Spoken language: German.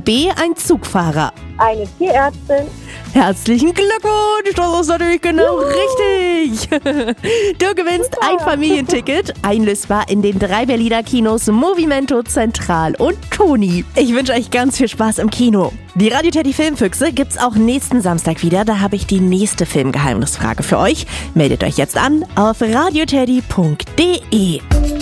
B. ein Zugfahrer? Eine Tierärztin. Herzlichen Glückwunsch, das ist natürlich genau richtig. Du gewinnst ein Familienticket, einlösbar in den 3 Berliner Kinos Movimento, Zentral und Toni. Ich wünsche euch ganz viel Spaß im Kino. Die Radio Teddy Filmfüchse gibt's auch nächsten Samstag wieder. Da habe ich die nächste Filmgeheimnisfrage für euch. Meldet euch jetzt an auf radioteddy.de.